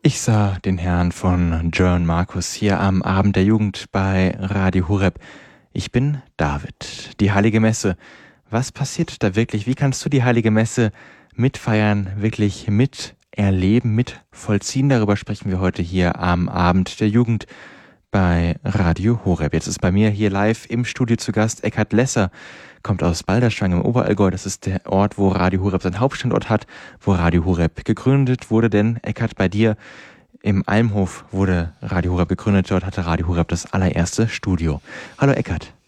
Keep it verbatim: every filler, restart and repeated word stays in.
Ich sah den Herrn von Joan Marcus hier am Abend der Jugend bei Radio Horeb. Ich bin David. Die Heilige Messe. Was passiert da wirklich? Wie kannst du die Heilige Messe mitfeiern, wirklich miterleben, mit vollziehen? Darüber sprechen wir heute hier am Abend der Jugend bei Radio Horeb. Jetzt ist bei mir hier live im Studio zu Gast Eckhard Lesser, kommt aus Balderschwang im Oberallgäu. Das ist der Ort, wo Radio Horeb seinen Hauptstandort hat, wo Radio Horeb gegründet wurde. Denn, Eckhard, bei dir im Almhof wurde Radio Horeb gegründet. Dort hatte Radio Horeb das allererste Studio. Hallo Eckhard.